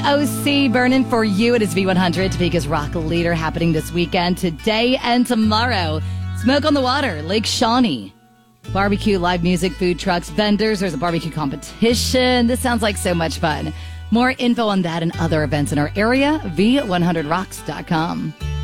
OC burning for you. It is V100, Topeka's rock leader, happening this weekend, today and tomorrow. Smoke on the Water, Lake Shawnee. Barbecue, live music, food trucks, vendors. There's a barbecue competition. This sounds like so much fun. More info on that and other events in our area, v100rocks.com.